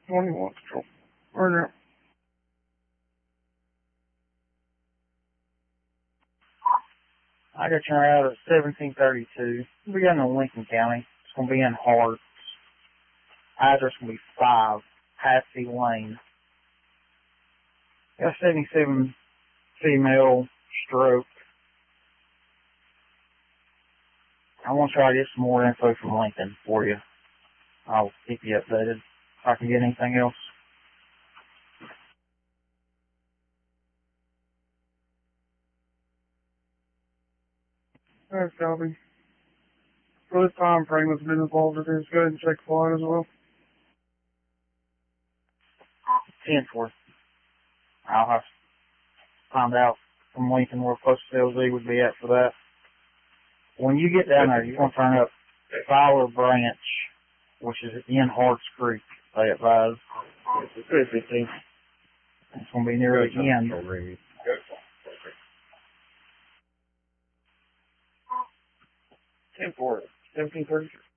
21 control. Roger. I got your out at 1732. We got in Lincoln County. It's going to be in Hart. Address going to be 5 Patsy Lane. Got 77 female, stroke. I want to try to get some more info from Lincoln for you. I'll keep you updated if I can get anything else. That's copy. For this time frame that's been involved in this, go ahead and check flight as well. 10-4. I'll have to find out from Lincoln where close to LZ would be at for that. When you get down there, you're going to turn up Fowler Branch, which is in Harts Creek, they advise. It's 15. It's going to be near the end. 10-4. 1733.